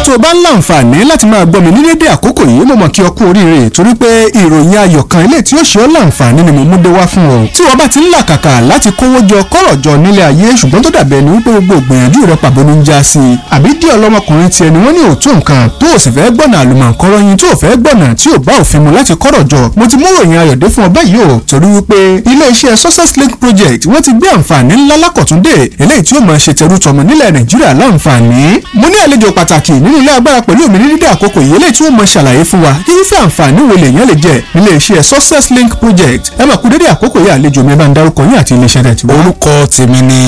tó bá ń láǹfààní láti máa gbọ́ mi ní dédé àkókò yìí mo mọ̀ kí ọ kú oríire torí pé ìròyìn ayọ̀ kan ilé tí ó ṣe ọ́ láǹfààní ni mo mú dé wá fún ọ. tí wọ́n bá ti ń làkàkà láti kówó jọ kọ́rọ̀ jọ nílé ayé ṣùgbọ́n tó dàbí ẹni wípé gbogbo ìgbìyànjú rẹ pàbó ló ń já sí i. àbí díẹ̀ ọlọ́mọkùnrin tiẹ̀ ni wọ́n ní òótọ́ nǹkan tó o sì fẹ́ gbọ́nà àlùmọ̀ǹkọ́rọ́ yín tó o fẹ́ gbọ́nà tí ò bá òfin mu láti kọ́rọ̀ jọ. mo ti mú ròyìn ayọ̀ dé fún ọ báyìí o torí wípé ilé-iṣẹ́ Success Link Project wọ́n ti gbé àǹfààní ńlá lákọ̀túndé eléyìí tí ó máa ṣe tẹrú tọmọ nílẹ̀ Nàìjíríà láǹfààní. mo ní àlejò pàtàkì nínú ilé agbára pẹ̀lú mi ní dídé àkókò yìí eléyìí tí ó máa ṣàlàyé fún wa irúfẹ́ àǹfààní wo lèèyàn lè jẹ nílé-iṣẹ́ Success Link Project. ẹ máa kú dédé àkókò yìí àlejò mi bá ń dárúkọ yín àti ilé-iṣẹ́ rẹ̀ ti wá. orúkọ tèmi ni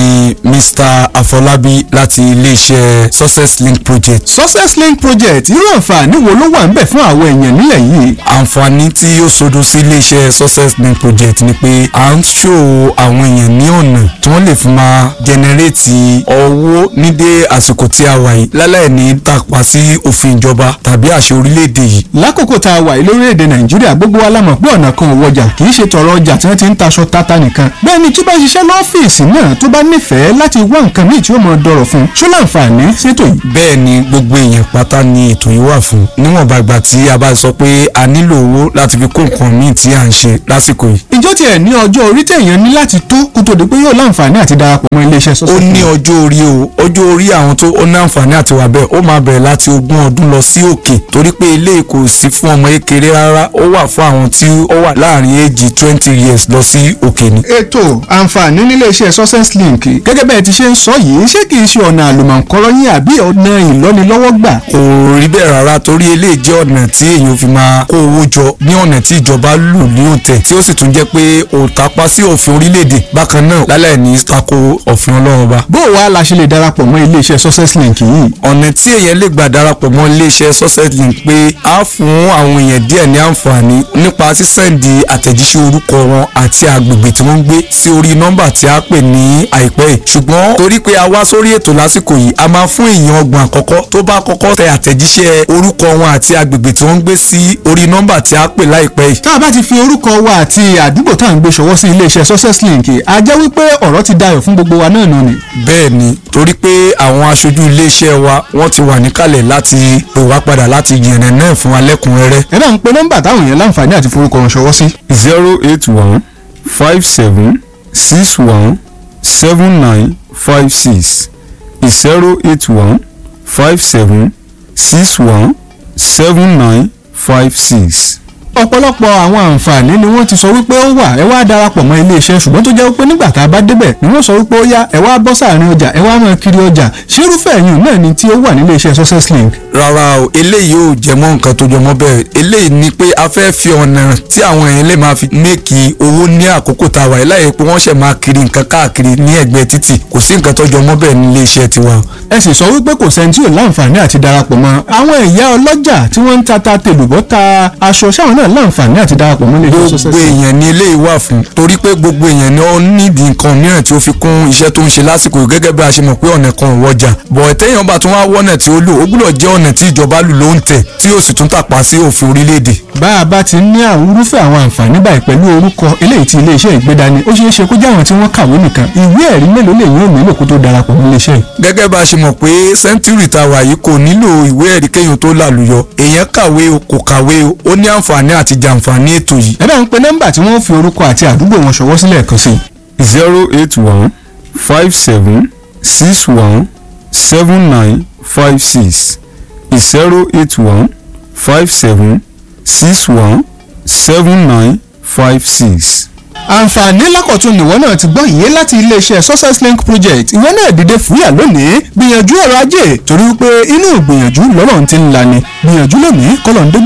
Mr. Afọlábí láti ilé-iṣẹ́ Success Link Project. Success Link Project irú àǹfààní wo ló wà ń bẹ̀ fún àwọn èèyàn nílẹ̀ yìí? àǹfààní tí ó sodo sí ilé-iṣẹ́ Success Link Project ni pé à ń ṣò àwọn èèyàn ní ọ̀nà tí wọ́n lè fi máa jẹnẹrétì owó ní dé àsìkò tí a wà yìí láláì ní tàpá sí òfin ìjọba tàbí àṣẹ orílẹ̀-èdè yìí. lákòókò tá a wà yìí lórílẹ̀-èdè Nàìjíríà gbogbo wa la mọ̀ pé ọ̀nà kan ò wọjà kì í ṣe tọrọ ọjà tí wọ́n ti ń taṣọ tata nìkan. bẹ́ẹ̀ ni tí bá ṣiṣẹ́ lọ́fíìsì náà tó bá nífẹ̀ẹ́ láti wá nǹkan míì tí ó mọ̀ dọ̀rọ̀ fún ṣó láǹfààní ṣètò yìí. bẹ́ẹ̀ ni gbogbo èèyàn pátá ni ètò yìí wà fún níwọ̀nba ìgbà tí a bá sọ pé a nílò owó láti fi kó nǹkan míì tí à ń ṣe lásìkò yìí. ìjọ tiẹ̀ ní ọjọ́ orí tẹ̀yàn ní láti tó kó tó di pé yóò láǹfààní àti darapọ̀ mọ́ iléeṣẹ́ Success. ó ní ọjọ́ orí ọjọ́ orí àwọn tó ó ní àǹfààní àti wà bẹ́ẹ̀ ó máa bẹ̀rẹ̀ láti 20 ọdún lọ sí òkè torí pé eléyìí kò sí fún ọmọ kékeré rárá ó wà fún àwọn tí ó wà láàrin èjì 20 years lọ sí òkè ni. ètò àǹfààní níléeṣẹ́ Success Link gẹ́gẹ́ bẹ́ẹ̀ ti ṣe ń sọ yìí ṣé kìí ṣe ọ̀nà àlùmọ̀ǹkọ́rọ́ yín àbí ọ̀nà ìlọ́nilọ́wọ́gbà? kò rí bẹ́ẹ̀ rárá torí eléyìí jẹ́ ọ̀nà tí èèyàn fi máa kó owó jọ ní ọ̀nà tí ìjọba lù ní òǹtẹ̀ tí ó sì tún jẹ́ pé òǹtapá sí òfin orílẹ̀-èdè bákan náà lálẹ́ ní tako òfin Ọlọ́run ba. bó wa la ṣe lè darapọ̀ mọ́ iléeṣẹ́ Success Link yìí? ọ̀nà tí èèyàn lè gbà darapọ̀ mọ́ iléeṣẹ́ Success Link pé á fún àwọn èèyàn díẹ̀ ní àǹfààní nípa sísẹ́ǹdì àtẹ̀jíṣẹ́ orúkọ wọn àti agbègbè tí wọ́n ń gbé sí orí nọ́mbà tí a pè ní àìpẹ́ yìí. ṣùgbọ́n torí pé a wá sórí ètò lásìkò yìí a máa fún èèyàn 30 àkọ́kọ́ tó bá kọ́kọ́ tẹ àtẹ̀jíṣẹ́ orúkọ wọn àti agbègbè tí wọ́n ń gbé sí orí nọ́mbà tí a pè láìpẹ́ yìí. tá a bá ti fi orúkọ wa àti àdúgbò tá à ń gbé ṣọwọ́ sí iléeṣẹ́ Success Link a jẹ́ wípé ọ̀rọ̀ ti dayọ̀ fún gbogbo wa náà nù ni. bẹ́ẹ̀ ni torí pé àwọn aṣojú iléeṣẹ́ wa wọ́n ti wà níkàlẹ̀ láti pè wá padà láti yànnà náà fún alẹ́kùnrẹ́rẹ́. ẹ bá ń pe nọ́mbà táwọn èèyàn láǹfààní àti forúkọ wọn ṣọwọ́ sí. 081 57 61 7956 081 57 61 7956. ọ̀pọ̀lọpọ̀ àwọn àǹfààní ni wọ́n ti sọ wípé ó wà ẹ wá darapọ̀ mọ́ iléeṣẹ́ ṣùgbọ́n tó jẹ́ wípé nígbà tá a bá débẹ̀ ni wọ́n sọ wípé ó yá ẹ wá bọ́ sáàrin ọjà ẹ wá máa kiri ọjà ṣérúfẹ́ ẹ̀yìn náà ni tí ó wà nílé iṣẹ́ Success Link. rárá o eléyìí ò jẹ mọ́ nǹkan tó jọmọ́ bẹ́ẹ̀ eléyìí ni pé a fẹ́ fi ọ̀nà tí àwọn èèyàn lè máa fi méèkì owó ní àkókò tá a wà láyé pé wọ́n ṣẹ̀ máa kiri nǹkan káàkiri ní ẹ̀gbẹ́ títì kò sí nǹkan tó jọmọ́ bẹ́ẹ̀ nílé iṣẹ́ tiwa. ẹ sì sọ wípé kò sẹ́ni tí ò láǹfààní àti darapọ̀ mọ́ àwọn ìyá ọlọ́jà tí wọ́n ń ta tèlùbọ́ ta aṣọ sáwọn náà láǹfààní àti darapọ̀ mọ́ iléeṣẹ́ Success Link. gbogbo èèyàn ni eléyìí wà fún torí pé gbogbo èèyàn ni ó nídìí nǹkan mìíràn tí ó fi kún iṣẹ́ tó ń ṣe lásìkò gẹ́gẹ́ bí a ṣe mọ̀ pé ọ̀nà kan ò wọjà bọ̀ ẹ̀tẹ́yàn bá tún wá wọ́nà tí ó lò ó gbọ́dọ̀ jẹ́ ọ̀nà tí ìjọba lù ló ń tẹ̀ tí ó sì tún tàpá sí òfin orílẹ̀-èdè. bá a bá ti ní irúfẹ́ àwọn àǹfààní báyìí pẹ̀lú orúkọ eléyìí tí iléeṣẹ́ ìgbédani ó ṣeé ṣe kó jẹ́ àwọn tí wọ́n kàwé nìkan ìwé ẹ̀rí mélòó lè yóò nílò kó tó darapọ̀ mọ́ iléeṣẹ́ yìí. gẹ́gẹ́ bá a ṣe mọ̀ pé sẹ́ńtúrì tá a wà yìí kò nílò ìwé ẹ̀rí kéèyàn tó lálùyọ èèyàn kàwé o kò kàwé o ó ní àǹfààní àti jàǹfààní ètò yìí. ẹ bá ń pe nọ́mbà tí wọ́n fi orúkọ àti àdúgbò wọn ṣọwọ́ sílẹ̀ kan sí. 081 57 61 7956 081 57 61 7956. àǹfààní lákọ̀tún nìwọ náà ti gbọ́ yìí láti iléeṣẹ́ Success Link Project ìwọ náà dìde fúyà lónìí gbìyànjú ọrọ̀ ajé torí wípé inú ìgbìyànjú lọ́rọ̀ ti ń lani gbìyànjú lónìí kọ́lọ̀ ń dé